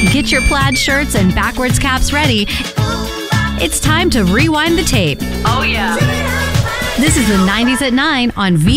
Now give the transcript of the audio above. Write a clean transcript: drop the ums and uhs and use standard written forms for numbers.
Get your plaid shirts and backwards caps ready. It's time to rewind the tape. Oh, yeah. This is the 90s at 9 on